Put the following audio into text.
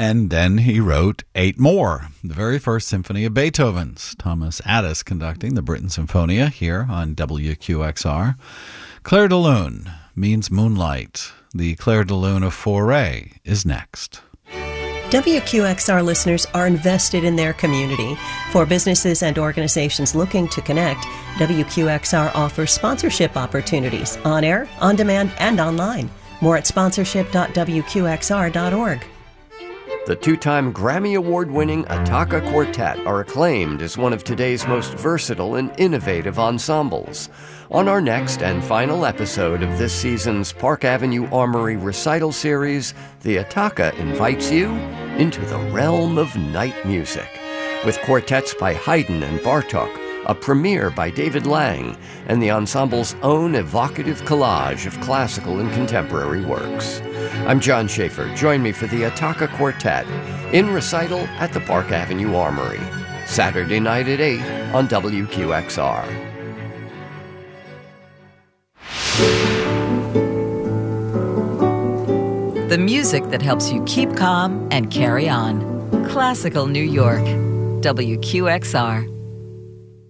And then he wrote 8 more, the very first symphony of Beethoven's. Thomas Addis conducting the Britten Symphonia here on WQXR. Clair de Lune means moonlight. The Clair de Lune of Fauré is next. WQXR listeners are invested in their community. For businesses and organizations looking to connect, WQXR offers sponsorship opportunities on air, on demand, and online. More at sponsorship.wqxr.org. The two-time Grammy Award-winning Attacca Quartet are acclaimed as one of today's most versatile and innovative ensembles. On our next and final episode of this season's Park Avenue Armory recital series, the Attacca invites you into the realm of night music, with quartets by Haydn and Bartók, a premiere by David Lang, and the ensemble's own evocative collage of classical and contemporary works. I'm John Schaefer. Join me for the Attacca Quartet in recital at the Park Avenue Armory, Saturday night at 8 on WQXR. The music that helps you keep calm and carry on. Classical New York. WQXR.